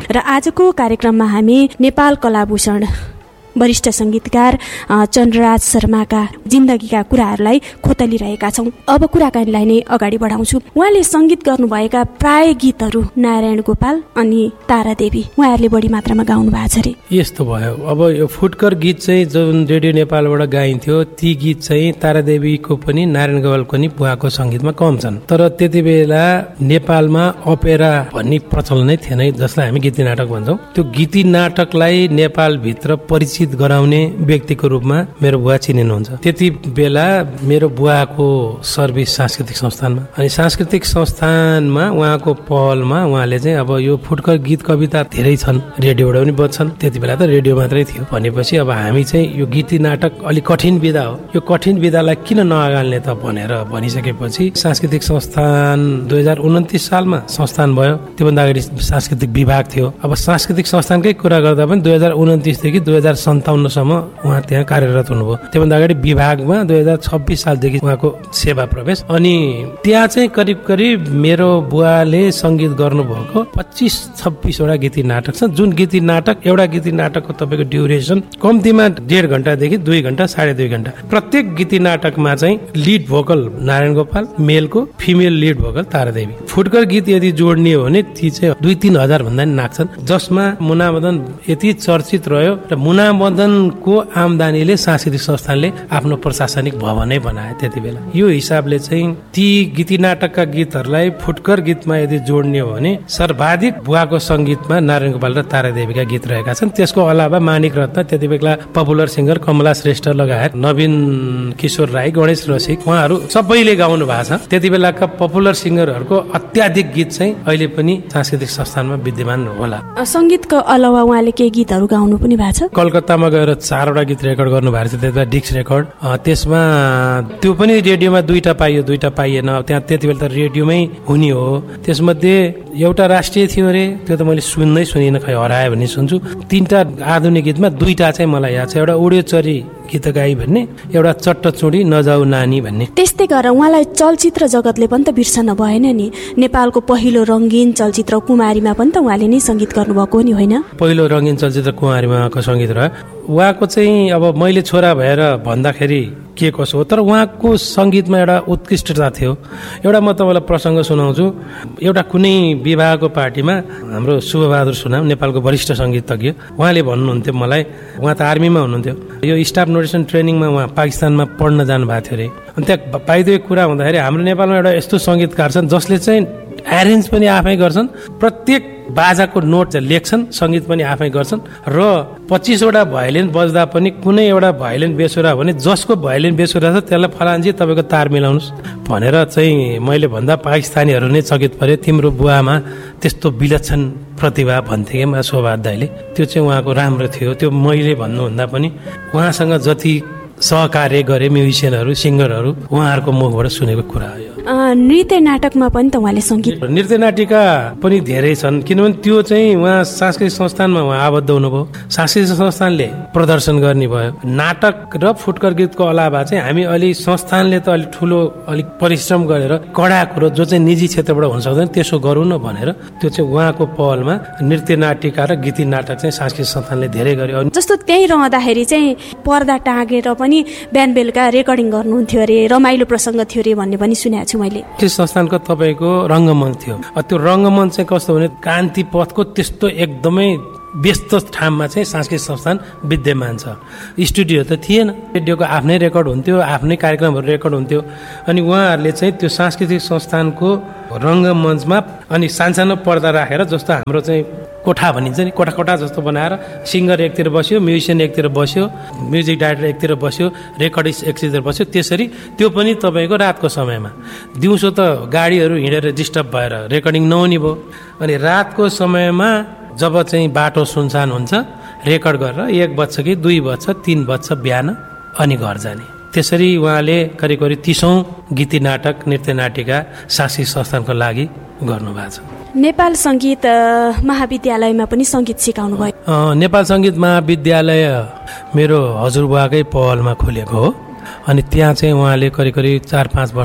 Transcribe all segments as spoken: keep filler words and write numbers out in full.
र आजको कार्यक्रममा हामी नेपाल कलाभूषण वरिष्ठ सङ्गीतकार चन्द्रराज शर्माका जिन्दगीका कुराहरूलाई खोतलिरहेका छौँ। अब कुराकानीलाई नै अगाडि बढाउँछु। उहाँले सङ्गीत गर्नुभएका प्राय गीतहरू नारायण गोपाल अनि तारादेवी उहाँहरूले बढी मात्रामा गाउनु भएको छ अरे। यस्तो भयो। अब यो फुटकर गीत चाहिँ जुन रेडियो नेपालबाट गाइन्थ्यो ती गीत चाहिँ तारादेवीको पनि नारायण गोपालको पनि बुवाको सङ्गीतमा कम छन्। तर त्यति बेला नेपालमा अपेरा भन्ने प्रचलन नै थिएन, जसलाई हामी गीति नाटक भन्छौँ। त्यो गीति नाटकलाई नेपालभित्र परिचित गराउने व्यक्तिको रूपमा मेरो बुवा चिनिनुहुन्छ। त्यति बेला मेरो बुवाको सर्भिस सांस्कृतिक संस्थानमा, अनि सांस्कृतिक संस्थानमा उहाँको पहलमा उहाँले चाहिँ अब यो फुटकर गीत कविता धेरै छन्, रेडियोबाट पनि बज्छन्, त्यति बेला त रेडियो मात्रै थियो भनेपछि अब हामी चाहिँ यो गीति नाटक अलिक कठिन विधा हो, यो कठिन विधालाई किन नअगाल्ने त भनेर भनिसकेपछि सांस्कृतिक संस्थान दुई हजार उन्तिस सालमा संस्थान भयो। त्योभन्दा अगाडि सांस्कृतिक विभाग थियो। अब सांस्कृतिक संस्थानकै कुरा गर्दा पनि दुई हजार उन्तिसदेखि दुई हजार सन्ताउन्नसम्म उहाँ त्यहाँ कार्यरत हुनुभयो। त्योभन्दा अगाडि विभागमा दुई हजार छब्बिस सालदेखि उहाँको सेवा प्रवेश। अनि त्यहाँ चाहिँ करिब करिब मेरो बुवाले सङ्गीत गर्नुभएको पच्चिस छब्बिसवटा गीति नाटक छ, जुन गीति नाटक एउटा गीति नाटकको तपाईँको ड्युरेसन कम्तीमा डेढ घन्टादेखि दुई घन्टा साढे दुई घन्टा। प्रत्येक गीति नाटकमा चाहिँ lead vocal Narayan Gopal, मेलको female lead vocal Taradevi. फुटकर गीत यदि जोड्ने हो भने ती चाहिँ दुई तिन हजार भन्दा नि नाग्छन्, जसमा मुना मदन यति चर्चित रह्यो र मुना मदनको आम्दानीले सांस्कृतिक संस्थानले आफ्नो प्रशासनिक भवनै बनाए त्यति बेला। यो हिसाबले चाहिँ ती गीति नाटकका गीतहरूलाई फुटकर गीतमा यदि जोड्ने हो भने सर्वाधिक बुवाको सङ्गीतमा नारायण गोपाल र तारादेवीका गीत रहेका छन्। त्यसको अलावा मानिक रत्न, त्यति बेला पपुलर सिङ्गर कमला श्रेष्ठ लगायत नवीन किशोर राई, गणेश रसिक उहाँहरू सबैले गाउनु भएको छ। त्यति बेलाका पपुलर सिङ्गरहरूको अत्याधिक गीत चाहिँ अहिले पनि सांस्कृतिक संस्थानमा विद्यमान होला। सङ्गीतको अलावा उहाँले केही गीतहरू गाउनु पनि भएको छ। कलकत्तामा गएर चारवटा गीत रेकर्ड गर्नु भएको छ, त्यति बेला डिस्क रेकर्ड। त्यसमा त्यो पनि रेडियोमा दुईटा पाइयो, दुईटा पाइएन। त्यहाँ त्यति बेला त रेडियोमै हुने हो। त्यसमध्ये एउटा राष्ट्रिय थियो अरे, त्यो त मैले सुन्दै सुनिनँ, खै हरायो भन्ने सुन्छु। तिनवटा आधुनिक गीतमा दुईटा चाहिँ मलाई याद छ, एउटा उड्यो चरी गीत गाई भन्ने, एउटा चट्ट चुडी नजाऊ नानी भन्ने। त्यस्तै गरेर उहाँलाई चलचित्र जगतले पनि त बिर्सन भएन नि। नेपालको पहिलो रङ्गीन चलचित्र कुमारीमा पनि त उहाँले नै सङ्गीत गर्नुभएको नि होइन? पहिलो रङ्गीन चलचित्र कुमारीमा उहाँको सङ्गीत रह्यो। उहाँको चाहिँ अब मैले छोरा भएर भन्दाखेरि के कसो हो, तर उहाँको सङ्गीतमा एउटा उत्कृष्टता थियो। एउटा म तपाईँलाई प्रसङ्ग सुनाउँछु। एउटा कुनै विवाहको पार्टीमा हाम्रो शुभबहादुर सुनाम, नेपालको वरिष्ठ सङ्गीतज्ञ, उहाँले भन्नुहुन्थ्यो मलाई, उहाँ त आर्मीमा हुनुहुन्थ्यो, यो स्टाफ नोटेसन ट्रेनिङमा उहाँ पाकिस्तानमा पढ्न जानुभएको थियो अरे। अनि त्यहाँ पाइदिएको कुरा हुँदाखेरि हाम्रो नेपालमा एउटा यस्तो सङ्गीतकार छन् जसले चाहिँ एरेन्ज पनि आफै गर्छन्, प्रत्येक बाजाको नोट लेख्छन्, सङ्गीत पनि आफै गर्छन्, र पच्चिसवटा भायोलिन बज्दा पनि कुनै एउटा भायोलिन बेसुरा भने जसको भायोलिन बेसुरा छ त्यसलाई फलान्जी तपाईँको तार मिलाउनुहोस् भनेर चाहिँ मैले भन्दा पाकिस्तानीहरू नै चकित परे। तिम्रो बुवामा त्यस्तो विलक्षण प्रतिभा भन्थे कि मा शोभा दाइले, त्यो चाहिँ उहाँको राम्रो थियो। त्यो मैले भन्नुभन्दा पनि उहाँसँग जति सहकार्य गरे म्युजिसियनहरू, सिङ्गरहरू, उहाँहरूको मुखबाट सुनेको कुरा हो। नृत्य नाटकमा पनि त उहाँले सङ्गीत, नृत्य नाटिका पनि धेरै छन्, किनभने त्यो चाहिँ उहाँ सांस्कृतिक संस्थानमा उहाँ आबद्ध हुनुभयो, सांस्कृतिक संस्थानले प्रदर्शन गर्ने भयो। नाटक र फुटकर गीतको अलावा चाहिँ हामी अलि संस्थानले त अलिक ठुलो अलिक परिश्रम गरेर कडा कुरो जो चाहिँ निजी क्षेत्रबाट हुन सक्दैन त्यसो गरौँ न भनेर त्यो चाहिँ उहाँको पहलमा नृत्य नाटिका र गीति नाटक चाहिँ सांस्कृतिक संस्थानले धेरै गर्यो। जस्तो त्यही रहँदाखेरि चाहिँ पर्दा टाँगेर पनि बिहान बेलुका रेकर्डिङ गर्नुहुन्थ्यो अरे, रमाइलो प्रसङ्ग थियो अरे भन्ने पनि सुनेको छु मैले। त्यो संस्थानको तपाईँको रङ्गमञ्च थियो। त्यो रङ्गमञ्च चाहिँ कस्तो भने कान्ति पथको त्यस्तो एकदमै व्यस्त ठाउँमा चाहिँ सांस्कृतिक संस्थान विद्यमान छ। स्टुडियो त थिएन, रेडियोको आफ्नै रेकर्ड हुन्थ्यो, आफ्नै कार्यक्रमहरू रेकर्ड हुन्थ्यो। अनि उहाँहरूले चाहिँ त्यो सांस्कृतिक संस्थानको रङ्गमञ्चमा अनि सानसानो पर्दा राखेर, जस्तो हाम्रो चाहिँ कोठा भनिन्छ नि, कोठा कोठा जस्तो बनाएर सिङ्गर एकतिर बस्यो, म्युजिसियन एकतिर बस्यो, म्युजिक डाइरेक्टर एकतिर बस्यो, रेकर्डिस्ट एकतिर बस्यो। त्यसरी त्यो पनि तपाईँको रातको समयमा। दिउँसो त गाडीहरू हिँडेर डिस्टर्ब भएर रेकर्डिङ नहुने भयो। अनि रातको समयमा जब चाहिँ बाटो सुनसान हुन्छ, रेकर्ड गरेर एक बज्छ कि दुई बज्छ तिन बज्छ बिहान, अनि घर जाने। त्यसरी उहाँले करिब करिब तीसौँ गीति नाटक नृत्य नाटिका सांस्कृतिक संस्थानको लागि गर्नुभएको छ। नेपाल सङ्गीत महाविद्यालयमा पनि सङ्गीत सिकाउनु भयो? नेपाल सङ्गीत महाविद्यालय मेरो हजुरबुवाकै पहलमा खोलेको हो। अनि त्यहाँ चाहिँ उहाँले करिब करिब चार पाँच वर्ष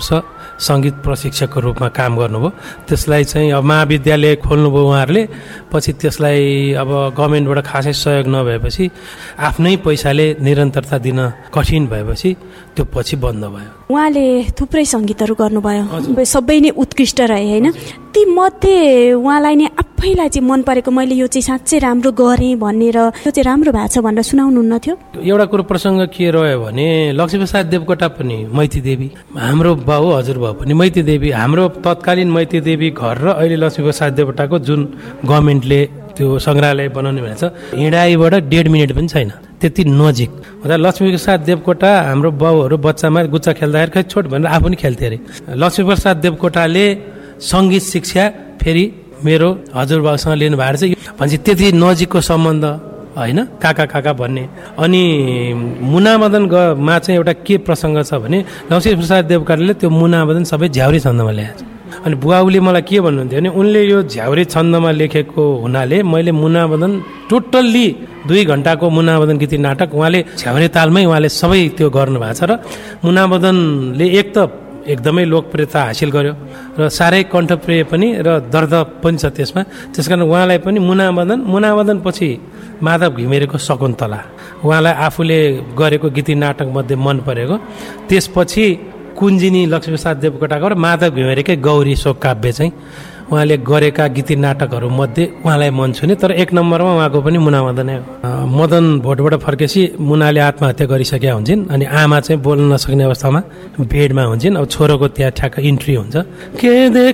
सङ्गीत प्रशिक्षकको रूपमा काम गर्नुभयो। त्यसलाई चाहिँ अब महाविद्यालय खोल्नुभयो उहाँहरूले, पछि त्यसलाई अब गभर्मेन्टबाट खासै सहयोग नभएपछि आफ्नै पैसाले निरन्तरता दिन कठिन भएपछि त्यो पछि बन्द भयो। उहाँले थुप्रै सङ्गीतहरू गर्नुभयो, सबै नै उत्कृष्ट रहे होइन। ती मध्ये उहाँलाई नै आफैलाई चाहिँ मन परेको मैले यो चाहिँ साँच्चै राम्रो गरेँ भनेर यो चाहिँ राम्रो भएको छ भनेर सुनाउनुहुन्न थियो? एउटा कुरो प्रसङ्ग के रह्यो भने लक्ष्मीप्रसाद देवकोटा पनि मैती देवी, हाम्रो बाउ हजुरबाउ पनि मैती देवी, हाम्रो तत्कालीन मैती देवी घर र अहिले लक्ष्मीप्रसाद देवकोटाको जुन गभर्मेन्टले त्यो सङ्ग्रहालय बनाउने भनेको छ हिँडाइबाट डेढ मिनट पनि छैन, त्यति नजिक। लक्ष्मीप्रसाद देवकोटा हाम्रो बाउहरू बच्चामा गुच्चा खेल्दाखेरि खै छोट भनेर आफू पनि खेल्थे अरे। लक्ष्मीप्रसाद देवकोटाले सङ्गीत शिक्षा फेरि मेरो हजुरबाउसँग लिनु भएको छ भनेपछि त्यति नजिकको सम्बन्ध होइन, काका काका भन्ने। अनि मुनामदन मा चाहिँ एउटा के प्रसङ्ग छ भने लक्ष्मीप्रसाद देवकोटाले त्यो मुनामदन सबै झ्याउरे छन्दमा ल्याएको छ। अनि बुवाउले मलाई के भन्नुहुन्थ्यो भने उनले यो झ्याउरे छन्दमा लेखेको हुनाले मैले मुनामदन टोटल्ली दुई घन्टाको मुनामदन गीति नाटक उहाँले झ्याउरे तालमै उहाँले सबै त्यो गर्नुभएको छ। र मुनामदनले एक त एकदमै लोकप्रियता हासिल गर्यो र साह्रै कण्ठप्रिय पनि र दर्द पनि छ त्यसमा। त्यस कारण उहाँलाई पनि मुनामदन मुनामदन पछि माधव घिमिरेको शकुन्तला उहाँलाई आफूले गरेको गीति नाटकमध्ये मन परेको। त्यसपछि कुञ्जिनी लक्ष्मीप्रसाद देवकोटाको र माधव घिमिरेकै गौरी शोक काव्य चाहिँ उहाँले गरेका गीति नाटकहरू मध्ये उहाँलाई मन छुने। तर एक नम्बरमा उहाँको पनि मुनामदनै हो। मदन भोटबाट फर्केपछि मुनाले आत्महत्या गरिसकेका हुन्छन् अनि आमा चाहिँ बोल्न नसक्ने अवस्थामा बेडमा हुन्छन्। अब छोरोको त्यहाँ ठ्याक्क इन्ट्री हुन्छ, के